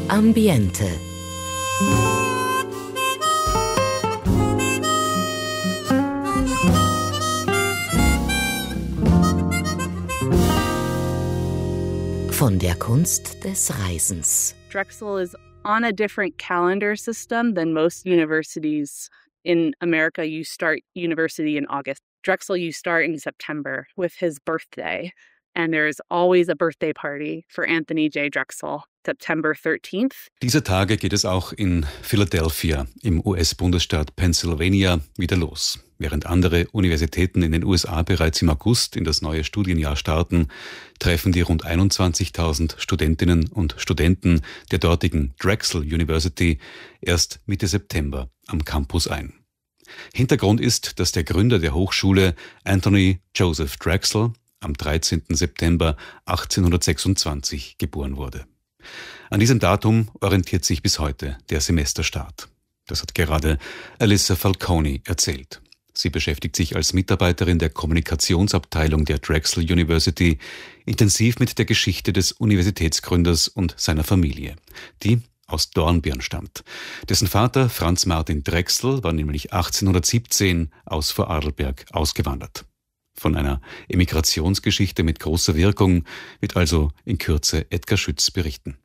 Ambiente. Von der Kunst des Reisens. Drexel is on a different calendar system than most universities. In America, you start university in August. Drexel, you start in September with his birthday. And there's always a birthday party for Anthony J. Drexel, September 13th. Dieser Tage geht es auch in Philadelphia im US-Bundesstaat Pennsylvania wieder los. Während andere Universitäten in den USA bereits im August in das neue Studienjahr starten, treffen die rund 21.000 Studentinnen und Studenten der dortigen Drexel University erst Mitte September am Campus ein. Hintergrund ist, dass der Gründer der Hochschule, Anthony Joseph Drexel, am 13. September 1826 geboren wurde. An diesem Datum orientiert sich bis heute der Semesterstart. Das hat gerade Alyssa Falcone erzählt. Sie beschäftigt sich als Mitarbeiterin der Kommunikationsabteilung der Drexel University intensiv mit der Geschichte des Universitätsgründers und seiner Familie, die aus Dornbirn stammt. Dessen Vater, Franz Martin Drexel, war nämlich 1817 aus Vorarlberg ausgewandert. Von einer Emigrationsgeschichte mit großer Wirkung wird also in Kürze Edgar Schütz berichten.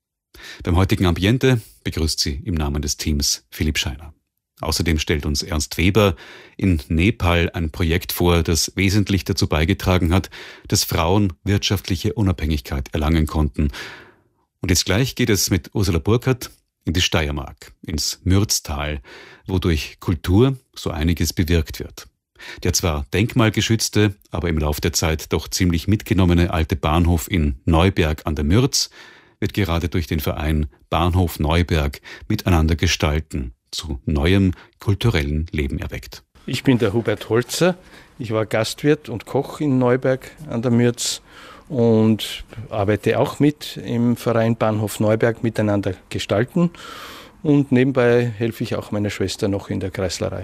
Beim heutigen Ambiente begrüßt sie im Namen des Teams Philipp Scheiner. Außerdem stellt uns Ernst Weber in Nepal ein Projekt vor, das wesentlich dazu beigetragen hat, dass Frauen wirtschaftliche Unabhängigkeit erlangen konnten. Und jetzt gleich geht es mit Ursula Burkhardt in die Steiermark, ins Mürztal, wo durch Kultur so einiges bewirkt wird. Der zwar denkmalgeschützte, aber im Lauf der Zeit doch ziemlich mitgenommene alte Bahnhof in Neuberg an der Mürz wird gerade durch den Verein Bahnhof Neuberg miteinander gestalten, zu neuem kulturellen Leben erweckt. Ich bin der Hubert Holzer. Ich war Gastwirt und Koch in Neuberg an der Mürz und arbeite auch mit im Verein Bahnhof Neuberg miteinander gestalten. Und nebenbei helfe ich auch meiner Schwester noch in der Kreislerei.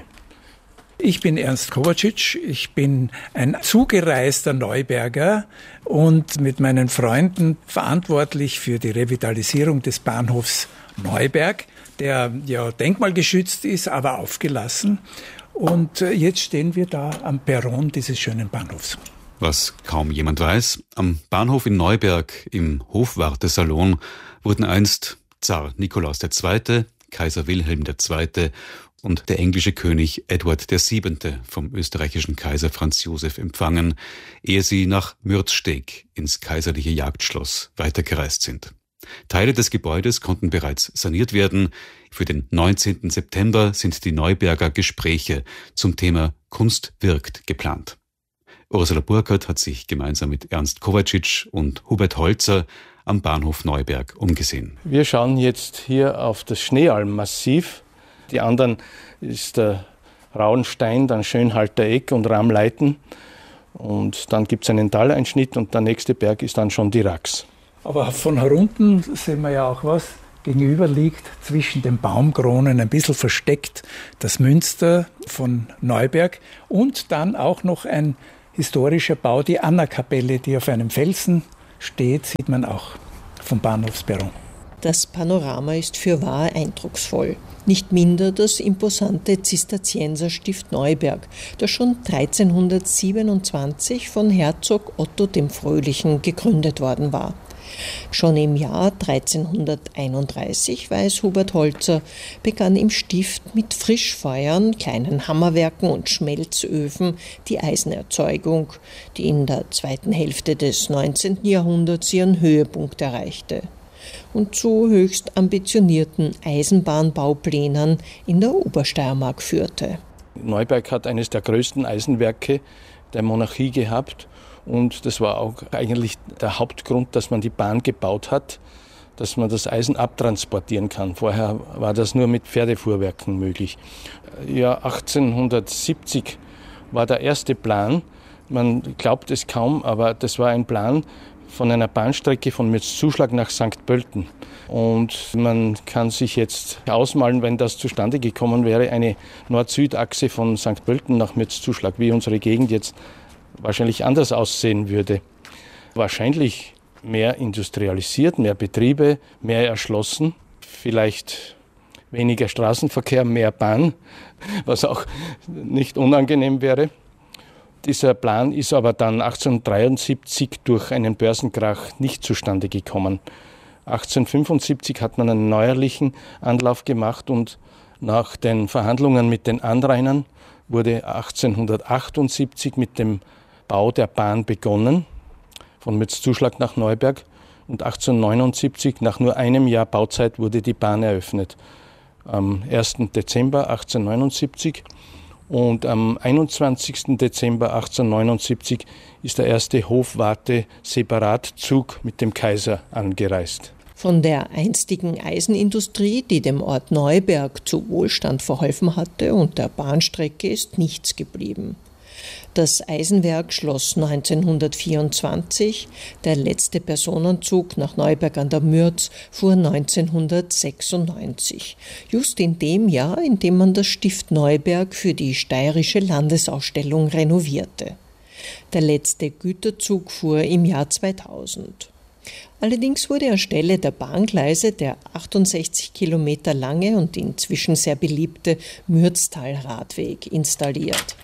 Ich bin Ernst Kovacic, ich bin ein zugereister Neuberger und mit meinen Freunden verantwortlich für die Revitalisierung des Bahnhofs Neuberg, der ja denkmalgeschützt ist, aber aufgelassen. Und jetzt stehen wir da am Perron dieses schönen Bahnhofs. Was kaum jemand weiß, am Bahnhof in Neuberg im Hofwartesalon wurden einst Zar Nikolaus II., Kaiser Wilhelm II. Und der englische König Edward VII. Vom österreichischen Kaiser Franz Josef empfangen, ehe sie nach Mürzsteg ins kaiserliche Jagdschloss weitergereist sind. Teile des Gebäudes konnten bereits saniert werden. Für den 19. September sind die Neuberger Gespräche zum Thema Kunst wirkt geplant. Ursula Burkhardt hat sich gemeinsam mit Ernst Kovacic und Hubert Holzer am Bahnhof Neuberg umgesehen. Wir schauen jetzt hier auf das Schneealm-Massiv. Die anderen ist der Rauenstein, dann Schönhalter Eck und Ramleiten. Und dann gibt es einen Taleinschnitt und der nächste Berg ist dann schon die Rax. Aber von herunten sehen wir ja auch was. Gegenüber liegt zwischen den Baumkronen ein bisschen versteckt das Münster von Neuberg und dann auch noch ein historischer Bau, die Anna-Kapelle, die auf einem Felsen steht, sieht man auch vom Bahnhofsperron. Das Panorama ist fürwahr eindrucksvoll. Nicht minder das imposante Zisterzienserstift Neuberg, das schon 1327 von Herzog Otto dem Fröhlichen gegründet worden war. Schon im Jahr 1331, weiß Hubert Holzer, begann im Stift mit Frischfeuern, kleinen Hammerwerken und Schmelzöfen die Eisenerzeugung, die in der zweiten Hälfte des 19. Jahrhunderts ihren Höhepunkt erreichte und zu höchst ambitionierten Eisenbahnbauplänen in der Obersteiermark führte. Neuberg hat eines der größten Eisenwerke der Monarchie gehabt und das war auch eigentlich der Hauptgrund, dass man die Bahn gebaut hat, dass man das Eisen abtransportieren kann. Vorher war das nur mit Pferdefuhrwerken möglich. Ja, 1870 war der erste Plan. Man glaubt es kaum, aber das war ein Plan von einer Bahnstrecke von Mürzzuschlag nach St. Pölten. Und man kann sich jetzt ausmalen, wenn das zustande gekommen wäre, eine Nord-Süd-Achse von St. Pölten nach Mürzzuschlag, wie unsere Gegend jetzt wahrscheinlich anders aussehen würde. Wahrscheinlich mehr industrialisiert, mehr Betriebe, mehr erschlossen, vielleicht weniger Straßenverkehr, mehr Bahn, was auch nicht unangenehm wäre. Dieser Plan ist aber dann 1873 durch einen Börsenkrach nicht zustande gekommen. 1875 hat man einen neuerlichen Anlauf gemacht und nach den Verhandlungen mit den Anrainern wurde 1878 mit dem Bau der Bahn begonnen, von Mürzzuschlag nach Neuberg. Und 1879, nach nur einem Jahr Bauzeit, wurde die Bahn eröffnet. Am 1. Dezember 1879 und am 21. Dezember 1879 ist der erste Hofwarte-Separatzug mit dem Kaiser angereist. Von der einstigen Eisenindustrie, die dem Ort Neuberg zu Wohlstand verholfen hatte, und der Bahnstrecke ist nichts geblieben. Das Eisenwerk schloss 1924, der letzte Personenzug nach Neuberg an der Mürz fuhr 1996, just in dem Jahr, in dem man das Stift Neuberg für die Steirische Landesausstellung renovierte. Der letzte Güterzug fuhr im Jahr 2000. Allerdings wurde anstelle der Bahngleise der 68 Kilometer lange und inzwischen sehr beliebte Mürztal-Radweg installiert.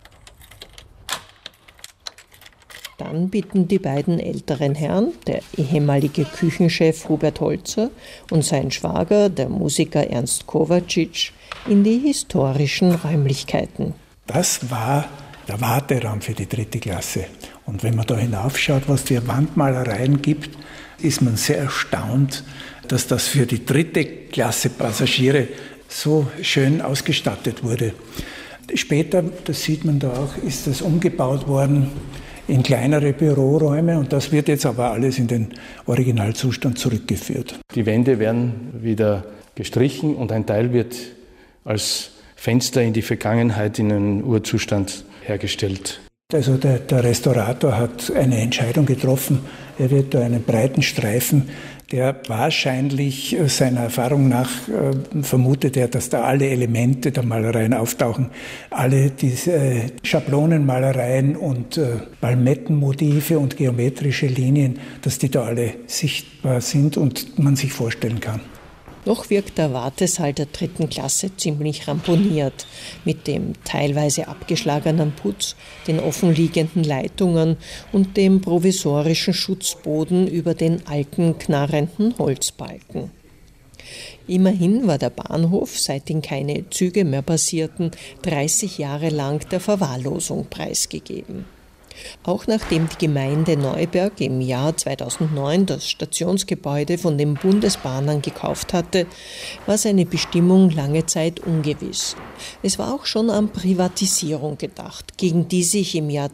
Dann bitten die beiden älteren Herren, der ehemalige Küchenchef Hubert Holzer und sein Schwager, der Musiker Ernst Kovacic, in die historischen Räumlichkeiten. Das war der Warteraum für die 3. Klasse. Und wenn man da hinaufschaut, was es für Wandmalereien gibt, ist man sehr erstaunt, dass das für die 3. Klasse Passagiere so schön ausgestattet wurde. Später, das sieht man da auch, ist das umgebaut worden in kleinere Büroräume, und das wird jetzt aber alles in den Originalzustand zurückgeführt. Die Wände werden wieder gestrichen und ein Teil wird als Fenster in die Vergangenheit in einen Urzustand hergestellt. Also der Restaurator hat eine Entscheidung getroffen. Er wird da einen breiten Streifen, der wahrscheinlich seiner Erfahrung nach vermutet er, dass da alle Elemente der Malereien auftauchen. Alle diese Schablonenmalereien und Palmettenmotive und geometrische Linien, dass die da alle sichtbar sind und man sich vorstellen kann. Noch wirkt der Wartesaal der 3. Klasse ziemlich ramponiert, mit dem teilweise abgeschlagenen Putz, den offenliegenden Leitungen und dem provisorischen Schutzboden über den alten, knarrenden Holzbalken. Immerhin war der Bahnhof, seit ihn keine Züge mehr passierten, 30 Jahre lang der Verwahrlosung preisgegeben. Auch nachdem die Gemeinde Neuberg im Jahr 2009 das Stationsgebäude von den Bundesbahnern gekauft hatte, war seine Bestimmung lange Zeit ungewiss. Es war auch schon an Privatisierung gedacht, gegen die sich im Jahr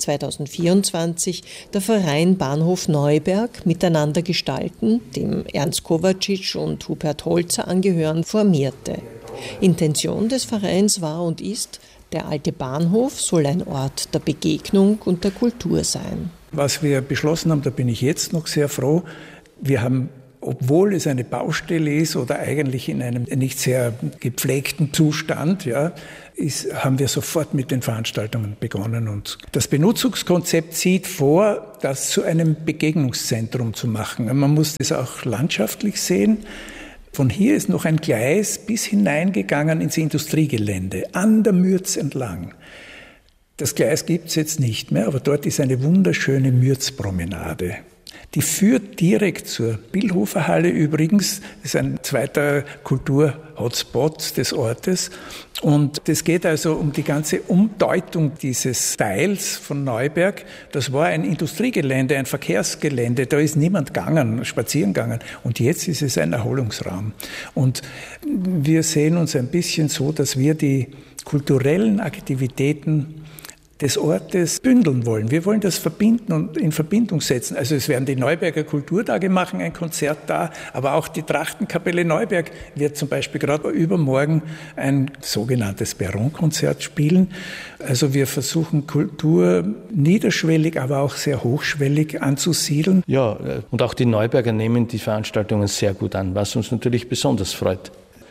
2024 der Verein Bahnhof Neuberg Miteinander gestalten, dem Ernst Kovacic und Hubert Holzer angehören, formierte. Intention des Vereins war und ist, der alte Bahnhof soll ein Ort der Begegnung und der Kultur sein. Was wir beschlossen haben, da bin ich jetzt noch sehr froh, wir haben, obwohl es eine Baustelle ist oder eigentlich in einem nicht sehr gepflegten Zustand, haben wir sofort mit den Veranstaltungen begonnen. Und das Benutzungskonzept sieht vor, das zu einem Begegnungszentrum zu machen. Man muss das auch landschaftlich sehen. Von hier ist noch ein Gleis bis hineingegangen ins Industriegelände, an der Mürz entlang. Das Gleis gibt es jetzt nicht mehr, aber dort ist eine wunderschöne Mürzpromenade. Die führt direkt zur Billhofer Halle übrigens. Das ist ein zweiter Kultur-Hotspot des Ortes. Und es geht also um die ganze Umdeutung dieses Teils von Neuberg. Das war ein Industriegelände, ein Verkehrsgelände. Da ist niemand spazieren gegangen. Und jetzt ist es ein Erholungsraum. Und wir sehen uns ein bisschen so, dass wir die kulturellen Aktivitäten des Ortes bündeln wollen. Wir wollen das verbinden und in Verbindung setzen. Also es werden die Neuberger Kulturtage machen, ein Konzert da, aber auch die Trachtenkapelle Neuberg wird zum Beispiel gerade übermorgen ein sogenanntes Perron-Konzert spielen. Also wir versuchen Kultur niederschwellig, aber auch sehr hochschwellig anzusiedeln. Ja, und auch die Neuberger nehmen die Veranstaltungen sehr gut an, was uns natürlich besonders freut.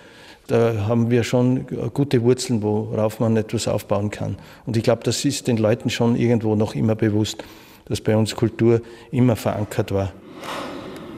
Da haben wir schon gute Wurzeln, worauf man etwas aufbauen kann. Und ich glaube, das ist den Leuten schon irgendwo noch immer bewusst, dass bei uns Kultur immer verankert war.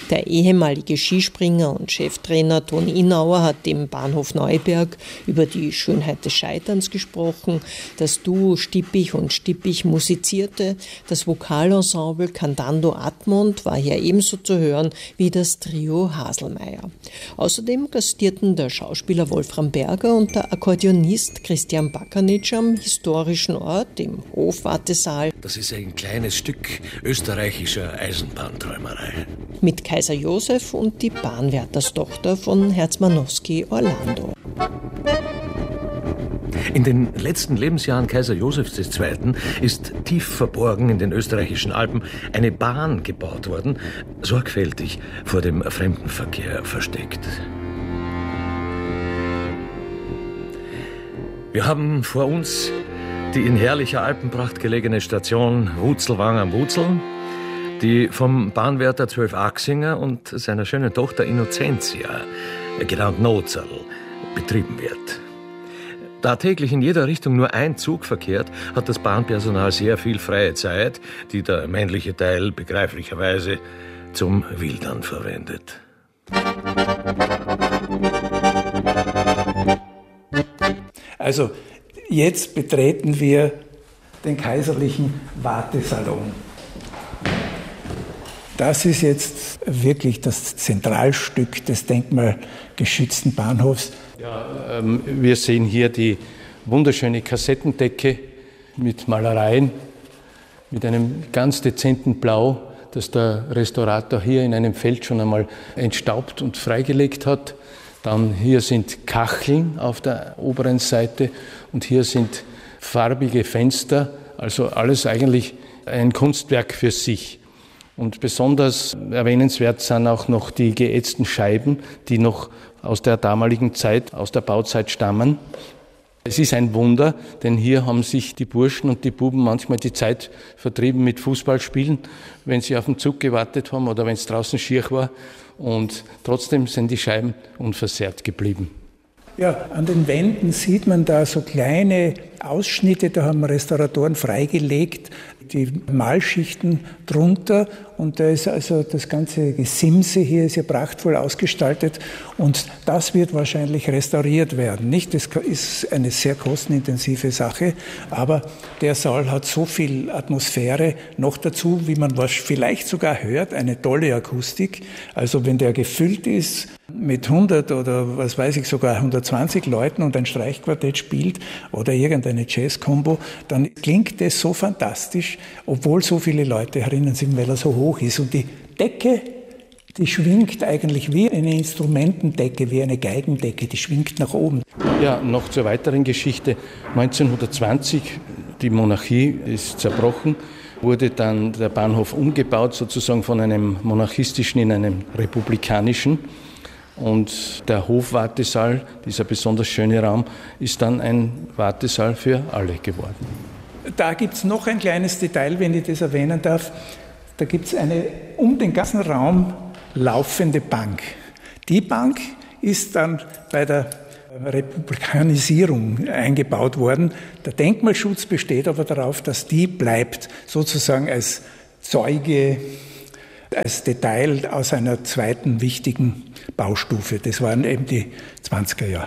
Der ehemalige Skispringer und Cheftrainer Toni Innauer hat im Bahnhof Neuberg über die Schönheit des Scheiterns gesprochen. Das Duo Stippich und Stippich musizierte. Das Vokalensemble Cantando Admont war hier ebenso zu hören wie das Trio Haselmeier. Außerdem gastierten der Schauspieler Wolfram Berger und der Akkordeonist Christian Bakanitsch am historischen Ort im Hofwartesaal. Das ist ein kleines Stück österreichischer Eisenbahnträumerei. Mit Kaiser Josef und die Bahnwärterstochter von Herzmanowski Orlando. In den letzten Lebensjahren Kaiser Josefs II. Ist tief verborgen in den österreichischen Alpen eine Bahn gebaut worden, sorgfältig vor dem Fremdenverkehr versteckt. Wir haben vor uns die in herrlicher Alpenpracht gelegene Station Wutzelwang am Wutzeln, die vom Bahnwärter 12 Axinger und seiner schönen Tochter Innocentia, genannt Nozerl, betrieben wird. Da täglich in jeder Richtung nur ein Zug verkehrt, hat das Bahnpersonal sehr viel freie Zeit, die der männliche Teil begreiflicherweise zum Wildern verwendet. Also, jetzt betreten wir den kaiserlichen Wartesalon. Das ist jetzt wirklich das Zentralstück des denkmalgeschützten Bahnhofs. Ja, wir sehen hier die wunderschöne Kassettendecke mit Malereien, mit einem ganz dezenten Blau, das der Restaurator hier in einem Feld schon einmal entstaubt und freigelegt hat. Dann hier sind Kacheln auf der oberen Seite und hier sind farbige Fenster, also alles eigentlich ein Kunstwerk für sich. Und besonders erwähnenswert sind auch noch die geätzten Scheiben, die noch aus der damaligen Zeit, aus der Bauzeit stammen. Es ist ein Wunder, denn hier haben sich die Burschen und die Buben manchmal die Zeit vertrieben mit Fußballspielen, wenn sie auf den Zug gewartet haben oder wenn es draußen schier war. Und trotzdem sind die Scheiben unversehrt geblieben. Ja, an den Wänden sieht man da so kleine Ausschnitte, da haben Restauratoren freigelegt, die Malschichten drunter, und da ist also das ganze Gesimse hier ist ja prachtvoll ausgestaltet, und das wird wahrscheinlich restauriert werden. Nicht? Das ist eine sehr kostenintensive Sache, aber der Saal hat so viel Atmosphäre noch dazu, wie man was vielleicht sogar hört, eine tolle Akustik. Also wenn der gefüllt ist mit 100 oder was weiß ich, sogar 120 Leuten und ein Streichquartett spielt oder irgendeine Jazz-Kombo, dann klingt das so fantastisch, obwohl so viele Leute herinnen sind, weil er so hoch ist. Und die Decke, die schwingt eigentlich wie eine Instrumentendecke, wie eine Geigendecke, die schwingt nach oben. Ja, noch zur weiteren Geschichte. 1920, die Monarchie ist zerbrochen, wurde dann der Bahnhof umgebaut, sozusagen von einem monarchistischen in einen republikanischen. Und der Hofwartesaal, dieser besonders schöne Raum, ist dann ein Wartesaal für alle geworden. Da gibt es noch ein kleines Detail, wenn ich das erwähnen darf. Da gibt es eine um den ganzen Raum laufende Bank. Die Bank ist dann bei der Republikanisierung eingebaut worden. Der Denkmalschutz besteht aber darauf, dass die bleibt, sozusagen als Zeuge, als Detail aus einer zweiten wichtigen Baustufe. Das waren eben die 20er Jahre.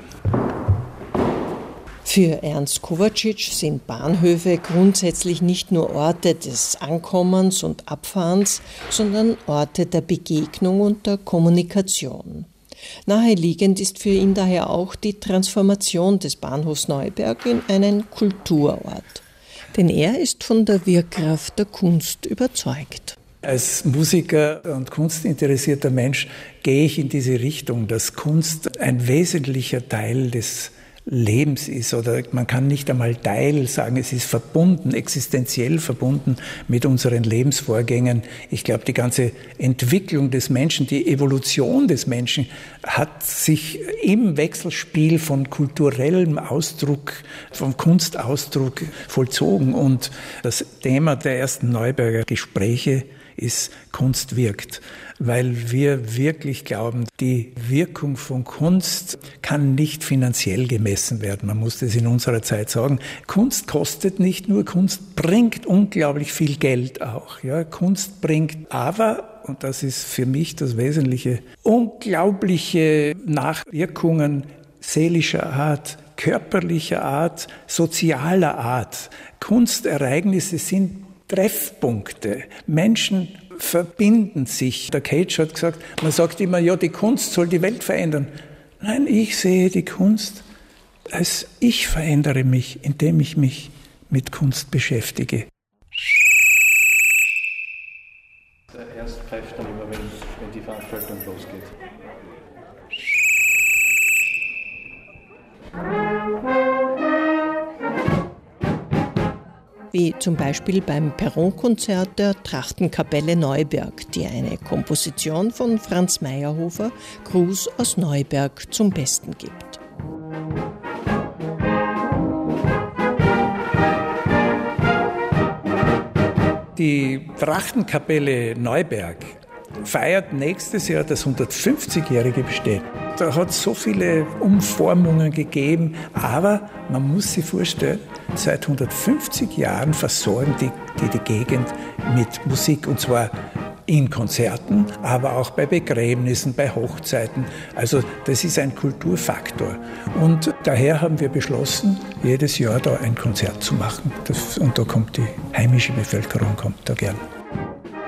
Für Ernst Kovacic sind Bahnhöfe grundsätzlich nicht nur Orte des Ankommens und Abfahrens, sondern Orte der Begegnung und der Kommunikation. Naheliegend ist für ihn daher auch die Transformation des Bahnhofs Neuberg in einen Kulturort. Denn er ist von der Wirkkraft der Kunst überzeugt. Als Musiker und kunstinteressierter Mensch gehe ich in diese Richtung, dass Kunst ein wesentlicher Teil des Lebens ist, oder man kann nicht einmal Teil sagen, es ist verbunden, existenziell verbunden mit unseren Lebensvorgängen. Ich glaube, die ganze Entwicklung des Menschen, die Evolution des Menschen hat sich im Wechselspiel von kulturellem Ausdruck, vom Kunstausdruck vollzogen. Und das Thema der ersten Neuberger Gespräche ist, Kunst wirkt. Weil wir wirklich glauben, die Wirkung von Kunst kann nicht finanziell gemessen werden. Man muss das in unserer Zeit sagen. Kunst kostet nicht nur, Kunst bringt unglaublich viel Geld auch. Ja, Kunst bringt aber, und das ist für mich das Wesentliche, unglaubliche Nachwirkungen seelischer Art, körperlicher Art, sozialer Art. Kunstereignisse sind Treffpunkte. Menschen verbinden sich. Der Cage hat gesagt, man sagt immer, ja, die Kunst soll die Welt verändern. Nein, ich sehe die Kunst als ich verändere mich, indem ich mich mit Kunst beschäftige. Erst pfeift dann immer, wenn die Veranstaltung losgeht. Wie zum Beispiel beim Perron-Konzert der Trachtenkapelle Neuberg, die eine Komposition von Franz Meyerhofer, Gruß aus Neuberg, zum Besten gibt. Die Trachtenkapelle Neuberg feiert nächstes Jahr das 150-jährige Bestehen. Da hat es so viele Umformungen gegeben, aber man muss sich vorstellen, seit 150 Jahren versorgen die Gegend mit Musik, und zwar in Konzerten, aber auch bei Begräbnissen, bei Hochzeiten. Also das ist ein Kulturfaktor. Und daher haben wir beschlossen, jedes Jahr da ein Konzert zu machen. Und da kommt die heimische Bevölkerung, kommt da gern.